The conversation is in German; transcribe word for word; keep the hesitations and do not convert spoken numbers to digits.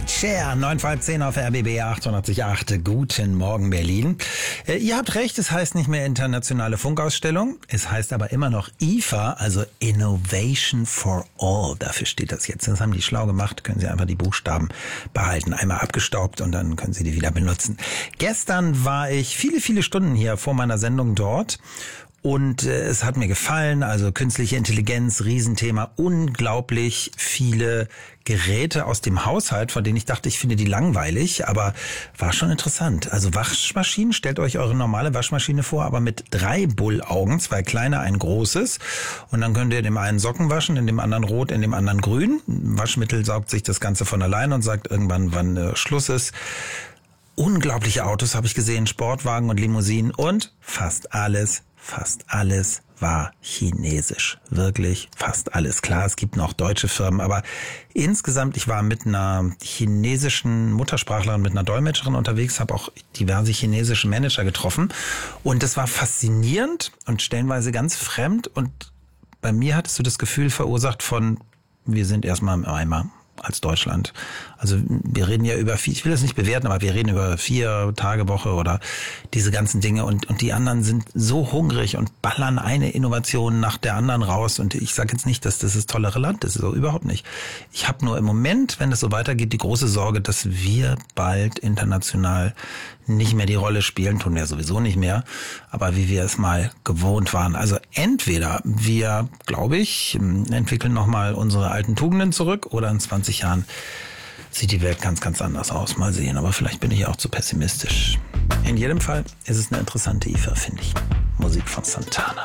Cher, neun vor halb zehn auf R B B achtundachtzig Komma acht. Guten Morgen, Berlin. Äh, ihr habt recht, es heißt nicht mehr Internationale Funkausstellung. Es heißt aber immer noch I F A, also Innovation for All. Dafür steht das jetzt. Das haben die schlau gemacht. Können Sie einfach die Buchstaben behalten. Einmal abgestaubt und dann können Sie die wieder benutzen. Gestern war ich viele, viele Stunden hier vor meiner Sendung dort. Und äh, es hat mir gefallen, also künstliche Intelligenz, Riesenthema, unglaublich viele Geräte aus dem Haushalt, von denen ich dachte, ich finde die langweilig, aber war schon interessant. Also Waschmaschinen, stellt euch eure normale Waschmaschine vor, aber mit drei Bullaugen, zwei kleine, ein großes. Und dann könnt ihr in dem einen Socken waschen, in dem anderen rot, in dem anderen grün. Waschmittel saugt sich das Ganze von alleine und sagt irgendwann, wann äh, Schluss ist. Unglaubliche Autos habe ich gesehen, Sportwagen und Limousinen und fast alles Fast alles war chinesisch. Wirklich fast alles. Klar, es gibt noch deutsche Firmen, aber insgesamt, ich war mit einer chinesischen Muttersprachlerin, mit einer Dolmetscherin unterwegs, habe auch diverse chinesische Manager getroffen und das war faszinierend und stellenweise ganz fremd und bei mir hattest du das Gefühl verursacht von, wir sind erstmal im Eimer als Deutschland. Also wir reden ja über, ich will das nicht bewerten, aber wir reden über vier Tage Woche oder diese ganzen Dinge und und die anderen sind so hungrig und ballern eine Innovation nach der anderen raus und ich sage jetzt nicht, dass das das tollere Land ist, so überhaupt nicht. Ich habe nur im Moment, wenn es so weitergeht, die große Sorge, dass wir bald international nicht mehr die Rolle spielen, tun wir sowieso nicht mehr, aber wie wir es mal gewohnt waren. Also entweder wir, glaube ich, entwickeln nochmal unsere alten Tugenden zurück oder in zwanzig Jahren sieht die Welt ganz, ganz anders aus. Mal sehen, aber vielleicht bin ich auch zu pessimistisch. In jedem Fall ist es eine interessante I F A, finde ich. Musik von Santana.